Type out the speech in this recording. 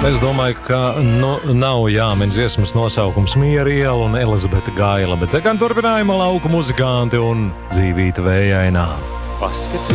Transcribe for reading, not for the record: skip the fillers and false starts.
Es domāju, ka nav jāmin dziesmas nosaukums Miera iela un Elizabete Gaila, bet te gan turpinājuma lauku muzikanti un dzīvīta vējainā.